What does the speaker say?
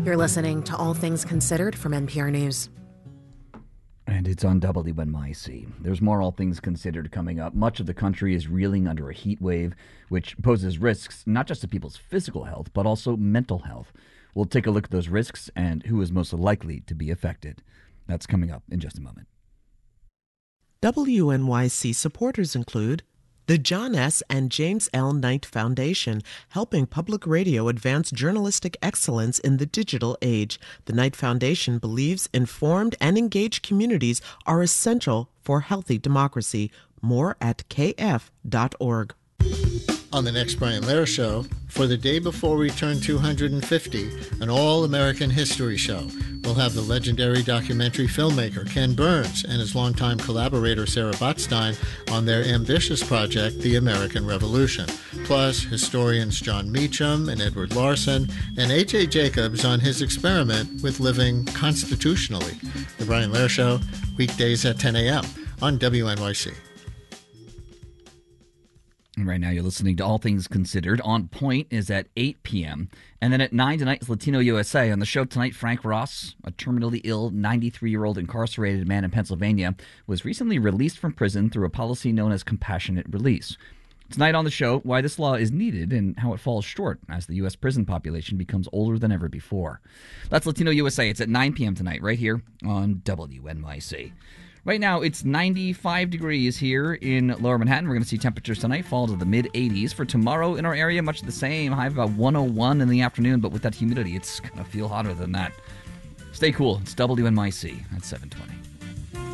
You're listening to All Things Considered from NPR News. And it's on WNYC. There's more All Things Considered coming up. Much of the country is reeling under a heat wave, which poses risks not just to people's physical health, but also mental health. We'll take a look at those risks and who is most likely to be affected. That's coming up in just a moment. WNYC supporters include the John S. and James L. Knight Foundation, helping public radio advance journalistic excellence in the digital age. The Knight Foundation believes informed and engaged communities are essential for healthy democracy. More at kf.org. On the next Brian Lehrer Show, for the day before we turn 250, an all-American history show. We'll have the legendary documentary filmmaker Ken Burns and his longtime collaborator Sarah Botstein on their ambitious project, The American Revolution. Plus, historians John Meacham and Edward Larson, and A.J. Jacobs on his experiment with living constitutionally. The Brian Lehrer Show, weekdays at 10 a.m. on WNYC. Right now, you're listening to All Things Considered. On Point is at 8 p.m. And then at 9 tonight is Latino USA. On the show tonight, Frank Ross, a terminally ill 93-year-old incarcerated man in Pennsylvania, was recently released from prison through a policy known as compassionate release. Tonight on the show, why this law is needed and how it falls short as the U.S. prison population becomes older than ever before. That's Latino USA. It's at 9 p.m. tonight right here on WNYC. Right now, it's 95 degrees here in Lower Manhattan. We're going to see temperatures tonight fall to the mid-80s. For tomorrow in our area, much the same. High of about 101 in the afternoon, but with that humidity, it's going to feel hotter than that. Stay cool. It's WNYC at 720.